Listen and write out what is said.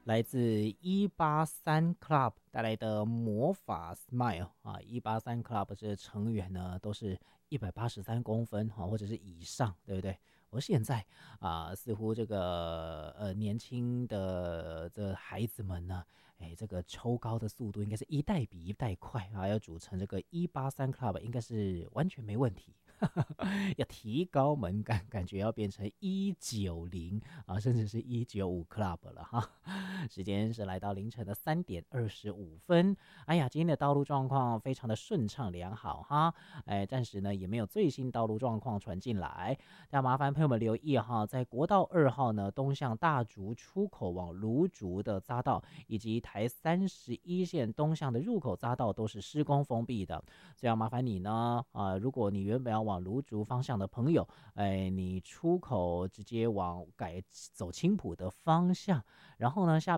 来自183 Club 带来的魔法 Smile 啊，183 Club 这成员呢都是183公分哈，或者是以上，对不对？我现在似乎这个年轻的这孩子们呢，哎，这个抽高的速度应该是一代比一代快啊，要组成这个183 Club 应该是完全没问题。要提高门槛，感觉要变成190啊，甚至是195 Club 了哈。时间是来到凌晨的3:25。哎呀，今天的道路状况非常的顺畅良好哈，哎，暂时呢也没有最新道路状况传进来，但麻烦朋友们留意哈，在国道2号呢东向大竹出口往芦竹的匝道，以及台31线东向的入口匝道都是施工封闭的，所以要麻烦你呢，如果你原本要往芦竹方向的朋友，哎，你出口直接往改走青浦的方向，然后呢下